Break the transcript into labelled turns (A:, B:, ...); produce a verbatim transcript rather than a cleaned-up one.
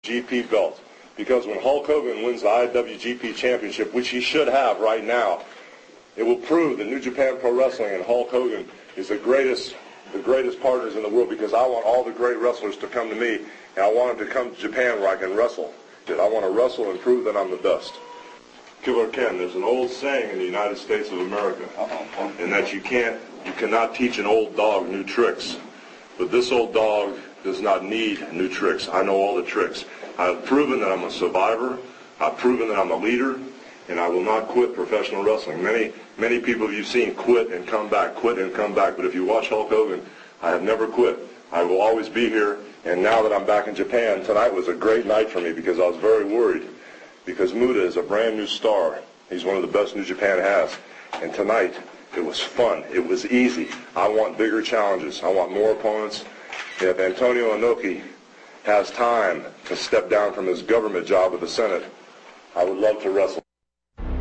A: G P belt. Because when Hulk Hogan wins the I W G P Championship, which he should have right now, it will prove that New Japan Pro Wrestling and Hulk Hogan is the greatest, the greatest partners in the world, because I want all the great wrestlers to come to me, and I want them to come to Japan where I can wrestle. I want to wrestle and prove that I'm the best. Killer Ken, there's an old saying in the United States of America, and that you can't, you cannot teach an old dog new tricks. But this old dog does not need new tricks. I know all the tricks. I've proven that I'm a survivor. I've proven that I'm a leader, and I will not quit professional wrestling. Many, many people you've seen quit and come back, quit and come back. But if you watch Hulk Hogan, I have never quit. I will always be here. And now that I'm back in Japan, tonight was a great night for me because I was very worried. Because Muta is a brand new star. He's one of the best New Japan has. And tonight, it was fun. It was easy. I want bigger challenges. I want more opponents. If Antonio Inoki has time to step down from his government job with the Senate, I would love to wrestle.